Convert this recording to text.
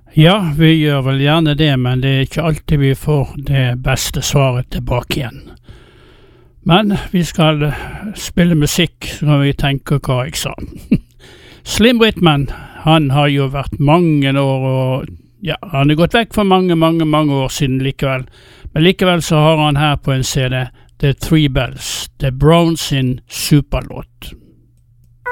Ja, vi gjør vel gjerne det, men det er ikke alltid vi får det beste svaret tilbake igjen. Men vi skal spille musikk, så kan vi tenke hva jeg sa. Slim Whitman, han har jo vært mange år, og ja, han er gått vekk for mange år siden likevel. Men likevel så har han her på en CD The Three Bells, The Browns sin superlåt.